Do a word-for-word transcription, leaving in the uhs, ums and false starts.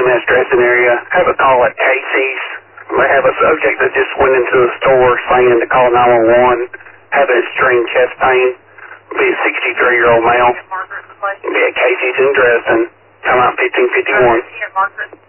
Mass Dressing area. Have a call at Casey's. They have a subject that just went into the store saying to call nine one one, having extreme chest pain. Be a sixty-three-year-old male. Be at Casey's in Dresden. Come out fifteen fifty-one.